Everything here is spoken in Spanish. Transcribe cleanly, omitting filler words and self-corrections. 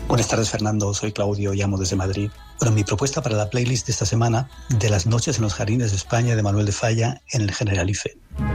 Buenas tardes, Fernando. Soy Claudio, llamo desde Madrid. Bueno, mi propuesta para la playlist de esta semana, de las noches en los jardines de España de Manuel de Falla en el Generalife.